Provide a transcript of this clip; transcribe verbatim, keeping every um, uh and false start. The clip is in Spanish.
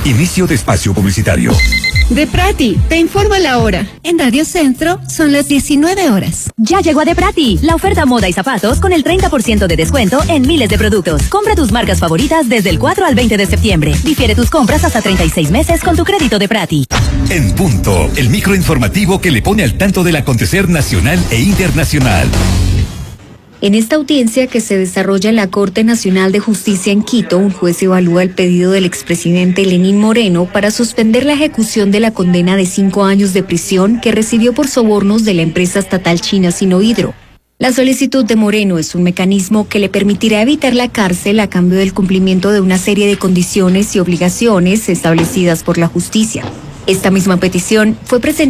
Inicio de espacio publicitario. De Prati, te informa la hora. En Radio Centro son las diecinueve horas. Ya llegó a De Prati, la oferta moda y zapatos con el treinta por ciento de descuento en miles de productos. Compra tus marcas favoritas desde el cuatro al veinte de septiembre. Difiere tus compras hasta treinta y seis meses con tu crédito De Prati. En punto, el microinformativo que le pone al tanto del acontecer nacional e internacional. En esta audiencia que se desarrolla en la Corte Nacional de Justicia en Quito, un juez evalúa el pedido del expresidente Lenín Moreno para suspender la ejecución de la condena de cinco años de prisión que recibió por sobornos de la empresa estatal china Sinohydro. La solicitud de Moreno es un mecanismo que le permitirá evitar la cárcel a cambio del cumplimiento de una serie de condiciones y obligaciones establecidas por la justicia. Esta misma petición fue presentada